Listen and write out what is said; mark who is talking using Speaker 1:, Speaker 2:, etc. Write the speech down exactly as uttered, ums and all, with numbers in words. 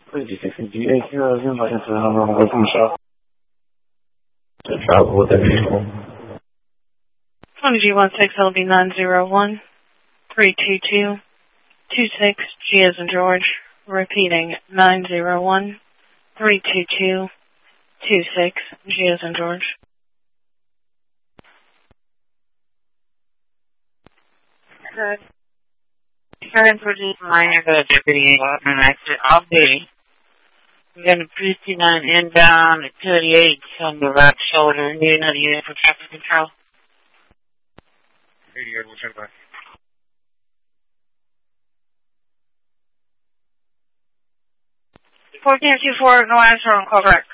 Speaker 1: eighty-six G eight zero zero, like I said, I'm on the way from the shop. To travel with that vehicle.
Speaker 2: twenty G one six L B nine zero one, three two two, two six G as in George. Repeating, nine zero one, three two two, two six G as in George.
Speaker 3: Good. Current produce minor good deputy and exit off duty. We're going to fifty-nine inbound at thirty-eight on the right shoulder. Need another unit for traffic control.
Speaker 4: eighty-eight, we'll check back.
Speaker 3: fourteen two four, no answer on call back.